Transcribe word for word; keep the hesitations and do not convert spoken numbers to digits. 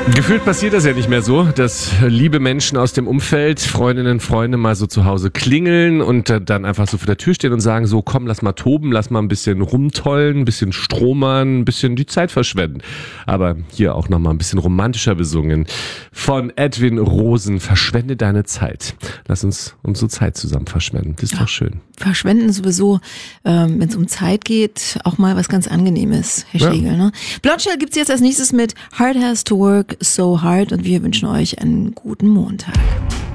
Gefühlt passiert das ja nicht mehr so, dass liebe Menschen aus dem Umfeld, Freundinnen, Freunde mal so zu Hause klingeln und dann einfach so vor der Tür stehen und sagen so, komm, lass mal toben, lass mal ein bisschen rumtollen, ein bisschen stromern, ein bisschen die Zeit verschwenden. Aber hier auch nochmal ein bisschen romantischer besungen von Edwin Rosen, verschwende deine Zeit. Lass uns unsere Zeit zusammen verschwenden, das ist ja doch schön. Verschwenden sowieso, ähm, wenn es um Zeit geht, auch mal was ganz Angenehmes, Herr Ja. Schlegel. Ne? Bloodshed gibt's jetzt als nächstes mit Hard Has to Work So Hard und wir wünschen euch einen guten Montag.